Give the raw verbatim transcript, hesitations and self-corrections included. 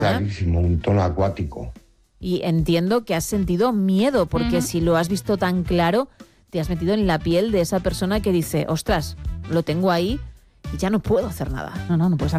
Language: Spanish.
Clarísimo, un tono acuático. Y entiendo que has sentido miedo, porque Ujú. si lo has visto tan claro, te has metido en la piel de esa persona que dice, ostras, lo tengo ahí y ya no puedo hacer nada. No, no, no puedes hacer